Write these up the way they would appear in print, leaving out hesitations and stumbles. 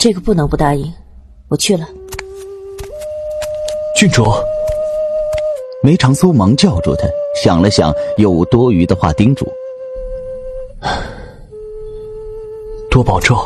这个不能不答应，我去了。 郡主。 梅长苏忙叫住他，想了想，又无多余的话叮嘱： 多保重。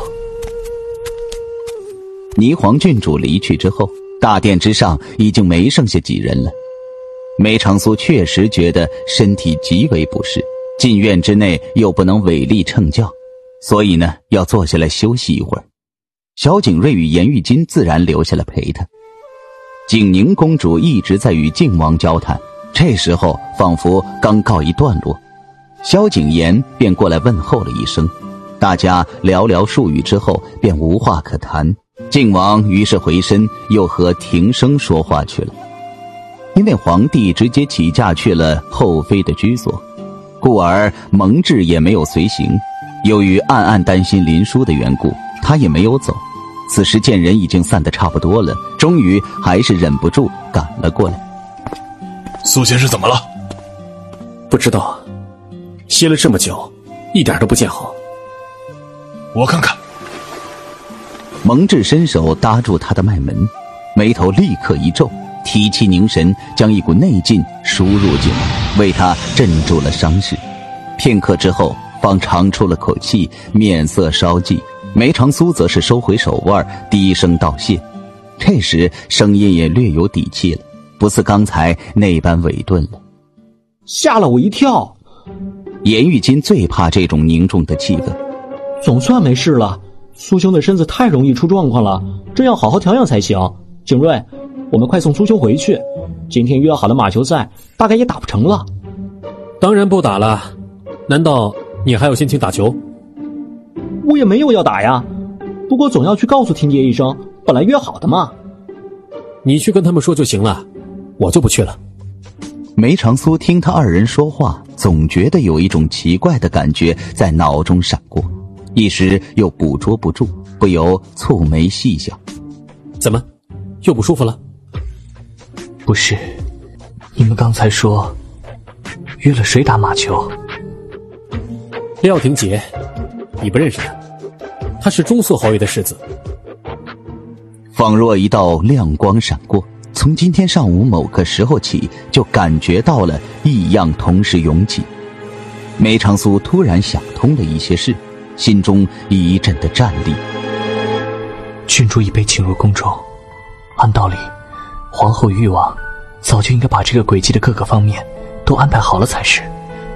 霓凰郡主离去之后，大殿之上已经没剩下几人了。梅长苏确实觉得身体极为不适，进院之内又不能违例乘轿，所以呢，要坐下来休息一会儿。小景睿与颜玉京自然留下来陪他。景宁公主一直在与靖王交谈，这时候仿佛刚告一段落，萧景琰便过来问候了一声，大家寥寥数语之后便无话可谈。靖王于是回身又和庭生说话去了。因为皇帝直接起驾去了后妃的居所，故而蒙挚也没有随行。由于暗暗担心林殊的缘故，他也没有走。此时见人已经散得差不多了，终于还是忍不住赶了过来。 苏先生怎么了？ 不知道，歇了这么久，一点都不见好。 我看看。 蒙挚伸手搭住他的脉门，眉头立刻一皱，提气凝神，将一股内劲输入进来，为他镇住了伤势。片刻之后，方长出了口气，面色稍霁。梅长苏则是收回手腕，低声道谢，这时声音也略有底气了，不似刚才那般委顿了。 吓了我一跳。 颜玉京最怕这种凝重的气氛。 总算没事了，苏兄的身子太容易出状况了，这要好好调养才行。景睿，我们快送苏兄回去，今天约好的马球赛大概也打不成了。 当然不打了，难道你还有心情打球？ 我也没有要打呀，不过总要去告诉婷姐一声，本来约好的嘛。 你去跟他们说就行了，我就不去了。 梅长苏听他二人说话，总觉得有一种奇怪的感觉在脑中闪过，一时又捕捉不住，不由蹙眉细想。 怎么，又不舒服了？ 不是，你们刚才说约了谁打马球？ 廖廷杰，你不认识他，他是中肃侯爷的世子。 仿若一道亮光闪过，从今天上午某个时候起，就感觉到了异样同时涌起。梅长苏突然想通了一些事，心中一阵的战栗。 郡主已被请入宫中，按道理皇后与誉王早就应该把这个诡计的各个方面都安排好了才是。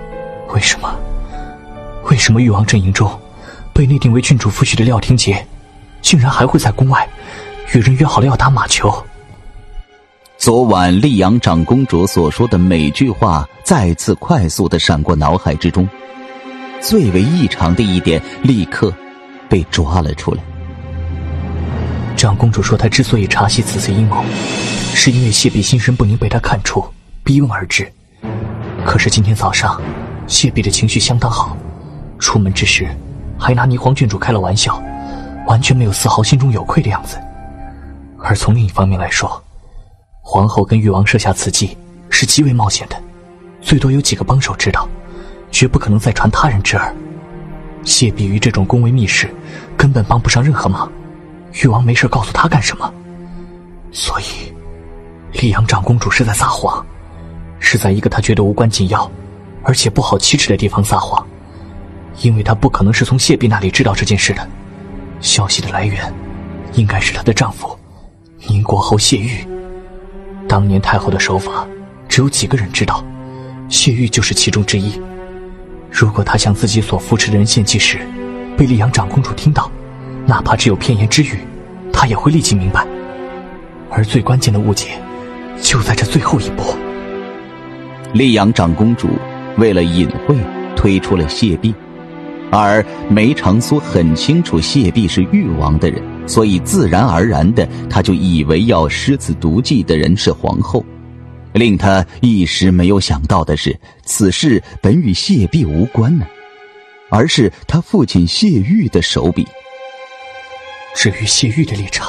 为什么誉王阵营中被内定为郡主夫婿的廖廷杰竟然还会在宫外与人约好了要打马球？ 昨晚溧阳长公主所说的每句话再次快速地闪过脑海之中，最为异常的一点立刻被抓了出来。 长公主说她之所以查悉此次阴谋，是因为谢弼心神不宁被她看出，逼问而至。可是今天早上谢弼的情绪相当好，出门之时还拿霓凰郡主开了玩笑，完全没有丝毫心中有愧的样子。而从另一方面来说，皇后跟誉王设下此计是极为冒险的，最多有几个帮手知道，绝不可能再传他人之耳。谢弼于这种宫闱秘事根本帮不上任何忙，誉王没事告诉他干什么？所以溧阳长公主是在撒谎，是在一个她觉得无关紧要而且不好启齿的地方撒谎，因为她不可能是从谢弼那里知道这件事的，消息的来源应该是她的丈夫宁国侯谢玉。当年太后的手法只有几个人知道，谢玉就是其中之一。如果她向自己所扶持的人献计时被溧阳长公主听到，哪怕只有片言之语，她也会立即明白。而最关键的误解就在这最后一步。 溧阳长公主为了隐晦推出了谢弼，而梅长苏很清楚谢弼是誉王的人，所以自然而然的他就以为要施此毒计的人是皇后。令他一时没有想到的是，此事本与谢弼无关呢，而是他父亲谢玉的手笔。 至于谢玉的立场，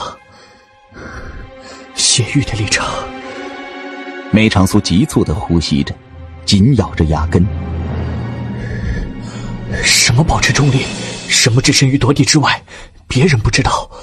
梅长苏急促地呼吸着，紧咬着牙根。 什么保持中立，什么置身于夺地之外，别人不知道，